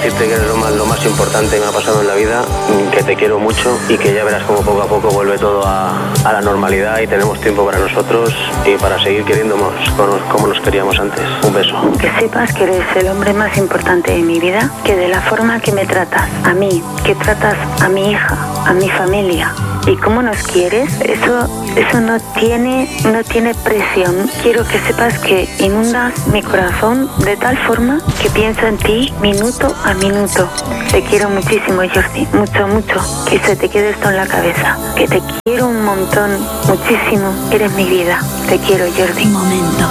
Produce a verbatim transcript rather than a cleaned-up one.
decirte que eres lo más, lo más importante que me ha pasado en la vida, que te quiero mucho y que ya verás como poco a poco vuelve todo a, a la normalidad y tenemos tiempo para nosotros y para seguir queriéndonos como, como nos queríamos antes. Un beso. Que sepas que eres el hombre más importante de mi vida, que de la forma que me tratas a mí, que tratas a mi hija, a mi familia y cómo nos quieres, eso, eso no tiene, no tiene precio. Quiero que sepas que inundas mi corazón de tal forma que pienso en ti minuto a minuto. Te quiero muchísimo, Jordi, mucho, mucho. Que se te quede esto en la cabeza. Que te quiero un montón, muchísimo. Eres mi vida. Te quiero, Jordi. Momento.